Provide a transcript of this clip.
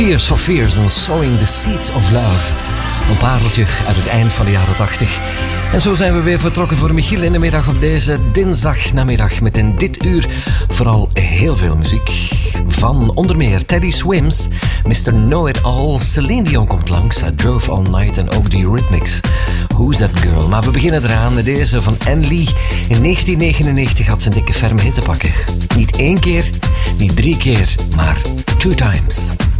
Tears for Fears en Sowing the Seeds of Love. Een pareltje uit het eind van de jaren 80. En zo zijn we weer vertrokken voor Michiel in de middag op deze dinsdagnamiddag. Met in dit uur vooral heel veel muziek. Van onder meer Teddy Swims, Mr. Know-It-All, Celine Dion komt langs, I Drove All Night en ook die Rhythmics. Who's That Girl? Maar we beginnen eraan. Deze van Anne Lee. In 1999 had ze een dikke ferme hit te pakken. Niet 1 keer, niet 3 keer, maar 2 times.